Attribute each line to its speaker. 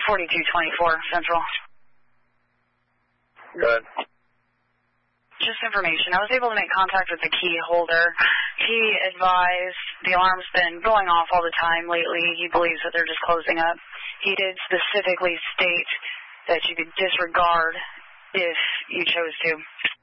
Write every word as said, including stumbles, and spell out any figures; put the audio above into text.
Speaker 1: forty-two twenty-four Central.
Speaker 2: Good.
Speaker 1: Just information. I was able to make contact with the key holder. He advised the alarm's been going off all the time lately. He believes that they're just closing up. He did specifically state that you could disregard if you chose to.